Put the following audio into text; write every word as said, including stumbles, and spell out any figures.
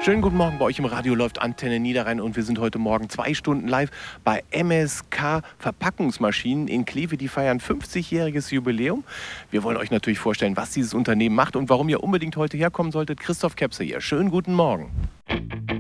Schönen guten Morgen, bei euch im Radio läuft Antenne Niederrhein und wir sind heute Morgen zwei Stunden live bei M S K Verpackungsmaschinen in Kleve. Die feiern fünfzigjähriges Jubiläum. Wir wollen euch natürlich vorstellen, was dieses Unternehmen macht und warum ihr unbedingt heute herkommen solltet. Christoph Kepse hier. Schönen guten Morgen.